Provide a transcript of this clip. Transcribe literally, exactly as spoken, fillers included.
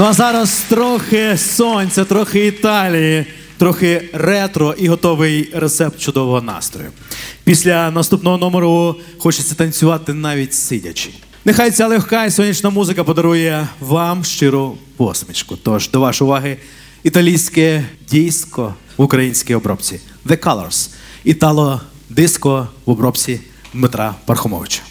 Ну а зараз трохи сонця, трохи Італії, трохи ретро і готовий рецепт чудового настрою. Після наступного номеру хочеться танцювати навіть сидячи. Нехай ця легка і сонячна музика подарує вам щиру посмішку. Тож до вашої уваги італійське диско в українській обробці. The Colors. Італо-диско в обробці Дмитра Пархомовича.